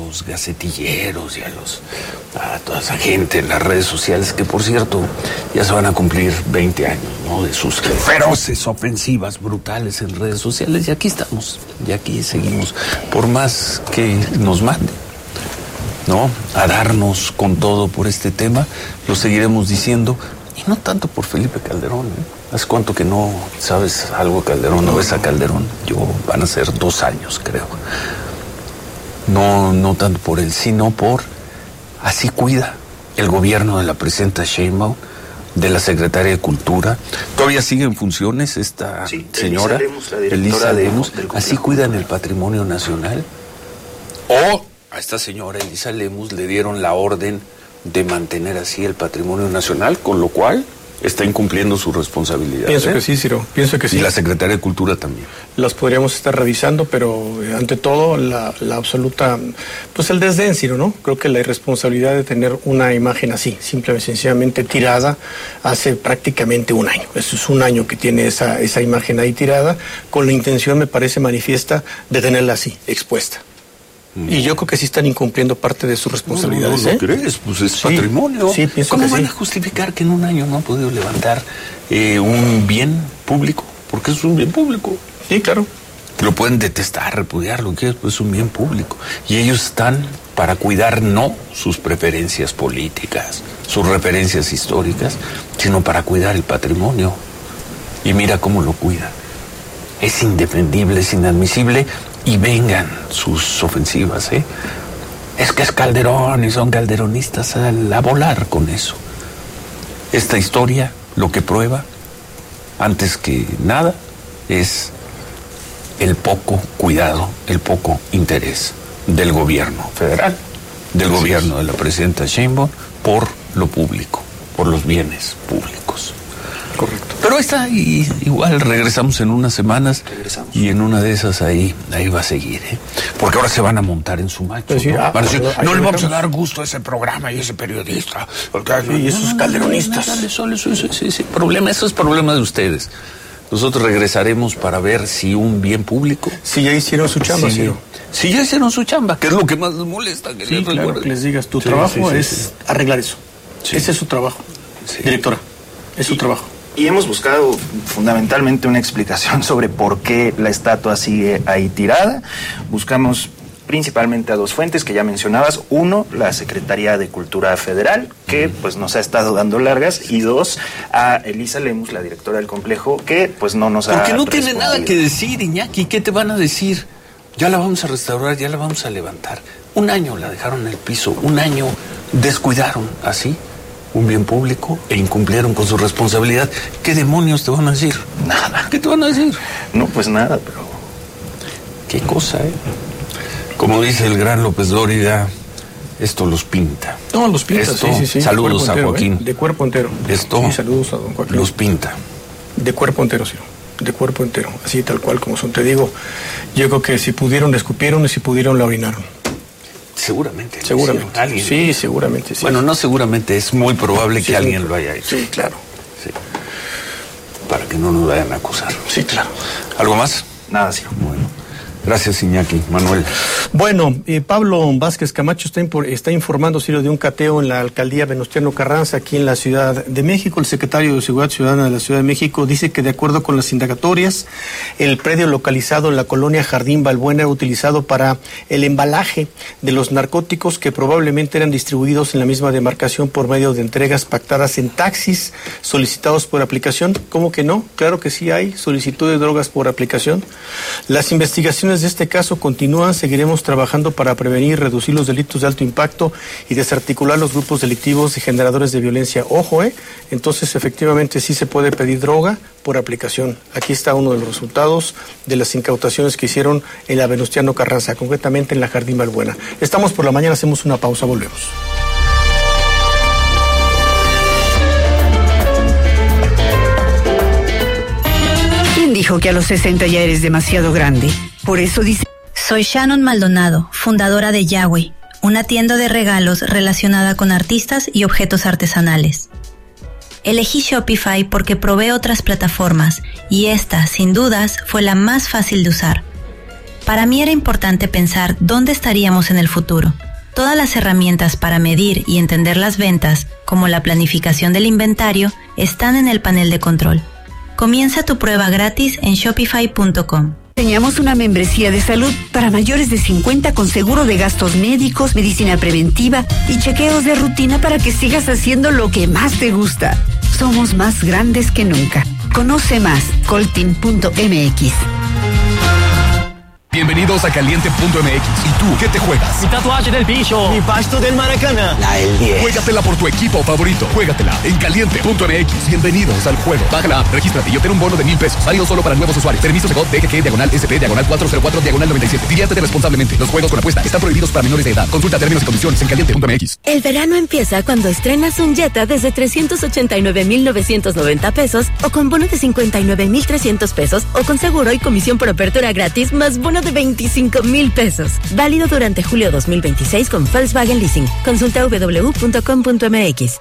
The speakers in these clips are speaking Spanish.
los gacetilleros y a toda esa gente en las redes sociales, que por cierto ya se van a cumplir 20 años, ¿no?, de sus feroces ofensivas brutales en redes sociales, y aquí estamos, y aquí seguimos, por más que nos manden, ¿no?, a darnos con todo por este tema, lo seguiremos diciendo, y no tanto por Felipe Calderón, ¿eh? ¿Hace cuánto que no sabes algo de Calderón? ¿No ves a Calderón? Van a ser 2 años, creo. No tanto por él, sino por... Así cuida el gobierno de la presidenta Sheinbaum, de la secretaria de Cultura. Todavía sigue en funciones esta señora, Elisa Lemus. Así cuidan el patrimonio nacional. O a esta señora Elisa Lemus le dieron la orden de mantener así el patrimonio nacional, con lo cual está incumpliendo su responsabilidad. Pienso que sí, Ciro, pienso que sí. Y la Secretaría de Cultura también. Las podríamos estar revisando, pero ante todo la absoluta, pues el desdén, Ciro, ¿no? Creo que la irresponsabilidad de tener una imagen así, simple y sencillamente tirada, hace prácticamente 1 año. Eso es 1 año que tiene esa imagen ahí tirada, con la intención, me parece manifiesta, de tenerla así, expuesta. Y yo creo que sí están incumpliendo parte de sus responsabilidades. ¿No crees? Pues es patrimonio. Sí, pienso ¿Cómo que van sí. a justificar que en 1 año no han podido levantar un bien público? Porque es un bien público. Sí, claro. Lo pueden detestar, repudiar, lo que quieras, pues es un bien público. Y ellos están para cuidar no sus preferencias políticas, sus referencias históricas, sino para cuidar el patrimonio. Y mira cómo lo cuidan. Es indefendible, es inadmisible. Y vengan sus ofensivas, ¿eh? Es que es Calderón y son calderonistas, a volar con eso. Esta historia lo que prueba, antes que nada, es el poco cuidado, el poco interés del gobierno federal, del gobierno de la presidenta Sheinbaum por lo público, por los bienes públicos. Correcto. Pero igual regresamos en unas semanas y en una de esas ahí va a seguir, ¿eh? Porque ahora se van a montar en su macho, pues sí, ¿no? No le vamos a dar gusto a ese programa y a ese periodista. Y esos calderonistas. Sí, problema, eso es problema de ustedes. Nosotros regresaremos para ver si un bien público... Si ya hicieron su chamba, sí. Si ya hicieron su chamba, que es lo que más les molesta. Que sí, claro, que les digas, tu trabajo es arreglar eso. Sí. Ese es su trabajo, directora, es su trabajo. Y hemos buscado fundamentalmente una explicación sobre por qué la estatua sigue ahí tirada. Buscamos principalmente a 2 fuentes que ya mencionabas. 1, la Secretaría de Cultura Federal, que pues nos ha estado dando largas, y 2, a Elisa Lemus, la directora del complejo, que pues no nos ha respondido. Porque no tiene nada que decir, Iñaki. ¿Qué te van a decir? Ya la vamos a restaurar, ya la vamos a levantar. 1 año la dejaron en el piso, 1 año descuidaron así un bien público e incumplieron con su responsabilidad. ¿Qué demonios te van a decir? Nada. ¿Qué te van a decir? No, pues nada, pero... Qué cosa, ¿eh? Como dice el gran López Dóriga, esto los pinta. No, los pinta, esto, sí. Saludos a Joaquín. De cuerpo entero. Esto sí, saludos a don Joaquín. Los pinta. De cuerpo entero, sí. De cuerpo entero. Así, tal cual como son. Te digo, yo creo que si pudieron, le escupieron, y si pudieron, la orinaron. Seguramente. Seguramente. Sí, seguramente. Sí. Bueno, no seguramente, es muy probable que alguien lo haya hecho. Sí, claro. Sí. Para que no nos vayan a acusar. Sí, claro. ¿Algo más? Nada, sí. Bueno. Gracias, Iñaki. Manuel. Bueno, Pablo Vázquez Camacho está informando, Ciro, de un cateo en la alcaldía Venustiano Carranza, aquí en la Ciudad de México. El secretario de Seguridad Ciudadana de la Ciudad de México dice que, de acuerdo con las indagatorias, el predio localizado en la colonia Jardín Balbuena era utilizado para el embalaje de los narcóticos que probablemente eran distribuidos en la misma demarcación por medio de entregas pactadas en taxis solicitados por aplicación. ¿Cómo que no? Claro que sí hay solicitud de drogas por aplicación. Las investigaciones de este caso continúan. Seguiremos trabajando para prevenir y reducir los delitos de alto impacto y desarticular los grupos delictivos y generadores de violencia. Ojo, entonces efectivamente sí se puede pedir droga por aplicación. Aquí está uno de los resultados de las incautaciones que hicieron en la Venustiano Carranza, concretamente en la Jardín Balbuena. Estamos por la mañana, hacemos una pausa, volvemos. ¿Quién dijo que a los 60 ya eres demasiado grande? Por eso dice... Soy Shannon Maldonado, fundadora de Yahweh, una tienda de regalos relacionada con artistas y objetos artesanales. Elegí Shopify porque probé otras plataformas y esta, sin dudas, fue la más fácil de usar. Para mí era importante pensar dónde estaríamos en el futuro. Todas las herramientas para medir y entender las ventas, como la planificación del inventario, están en el panel de control. Comienza tu prueba gratis en shopify.com. Teníamos una membresía de salud para mayores de 50 con seguro de gastos médicos, medicina preventiva y chequeos de rutina para que sigas haciendo lo que más te gusta. Somos más grandes que nunca. Conoce más, coltin.mx. Bienvenidos a Caliente.mx. ¿Y tú qué te juegas? Mi tatuaje del bicho. Mi pasto del Maracaná. La del 10. Juégatela por tu equipo favorito. Juégatela en Caliente.mx. Bienvenidos al juego. Bájala, regístrate y obtén un bono de $1,000. Válido solo para nuevos usuarios. Permiso Segov DGG-SP-404-97. Diviértete responsablemente. Los juegos con apuesta están prohibidos para menores de edad. Consulta términos y condiciones en Caliente.mx. El verano empieza cuando estrenas un Jetta desde 389,990 pesos o con bono de 59,300 pesos o con seguro y comisión por apertura gratis más bono de 25,000 pesos. Válido durante julio 2026 con Volkswagen Leasing. Consulta www.com.mx.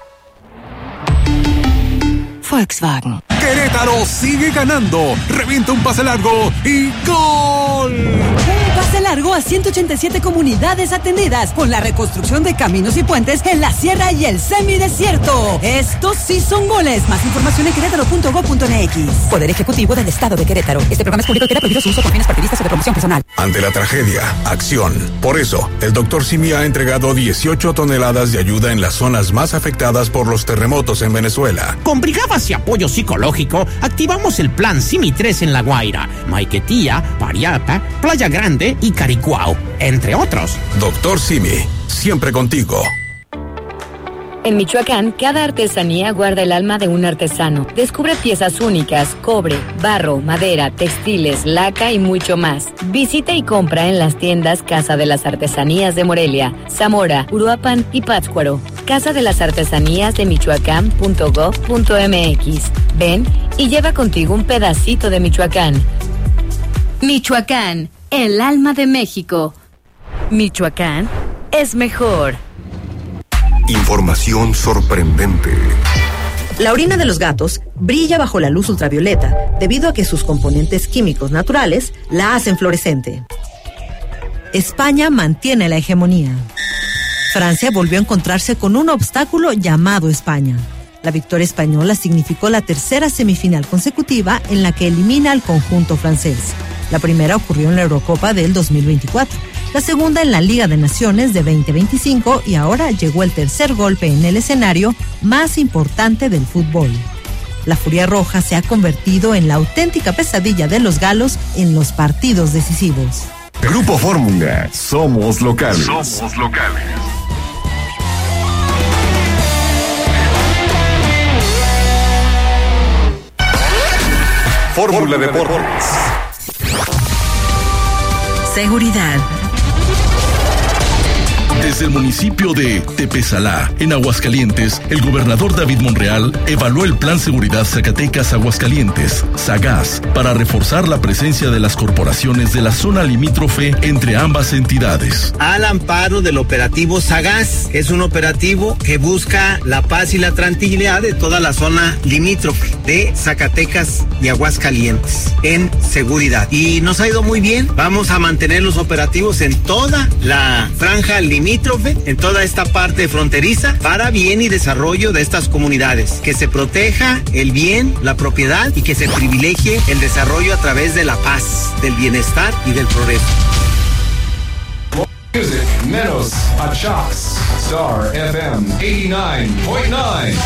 Volkswagen. Querétaro sigue ganando. Revienta un pase largo y ¡gol! Un pase largo a 187 comunidades atendidas con la reconstrucción de caminos y puentes en la sierra y el semidesierto. Estos sí son goles. Más información en querétaro.gov.mx. Poder Ejecutivo del Estado de Querétaro. Este programa es público y queda prohibido su uso por fines partidistas o de promoción personal. Ante la tragedia, acción. Por eso, el Dr. Simi ha entregado 18 toneladas de ayuda en las zonas más afectadas por los terremotos en Venezuela. Con brigadas y apoyo psicológico, activamos el plan Simi 3 en La Guaira, Maiquetía, Pariata, Playa Grande y Caricuao, entre otros. Dr. Simi, siempre contigo. En Michoacán, cada artesanía guarda el alma de un artesano. Descubre piezas únicas, cobre, barro, madera, textiles, laca y mucho más. Visita y compra en las tiendas Casa de las Artesanías de Morelia, Zamora, Uruapan y Pátzcuaro. Casa de las Artesanías de Michoacán.gov.mx. Ven y lleva contigo un pedacito de Michoacán. Michoacán, el alma de México. Michoacán es mejor. Información sorprendente. La orina de los gatos brilla bajo la luz ultravioleta debido a que sus componentes químicos naturales la hacen fluorescente. España mantiene la hegemonía. Francia volvió a encontrarse con un obstáculo llamado España. La victoria española significó la tercera semifinal consecutiva en la que elimina al conjunto francés. La primera ocurrió en la Eurocopa del 2024, la segunda en la Liga de Naciones de 2025 y ahora llegó el tercer golpe en el escenario más importante del fútbol. La Furia Roja se ha convertido en la auténtica pesadilla de los galos en los partidos decisivos. Grupo Fórmula, somos locales. Somos locales. Fórmula Deportes. Seguridad. Desde el municipio de Tepesalá, en Aguascalientes, el gobernador David Monreal evaluó el Plan Seguridad Zacatecas Aguascalientes, SAGAS, para reforzar la presencia de las corporaciones de la zona limítrofe entre ambas entidades. Al amparo del operativo SAGAS, es un operativo que busca la paz y la tranquilidad de toda la zona limítrofe de Zacatecas y Aguascalientes en seguridad. Y nos ha ido muy bien. Vamos a mantener los operativos en toda la franja limítrofe, en toda esta parte fronteriza, para bien y desarrollo de estas comunidades. Que se proteja el bien, la propiedad y que se privilegie el desarrollo a través de la paz, del bienestar y del progreso. Music, menos a Shocks, Star FM 89.9.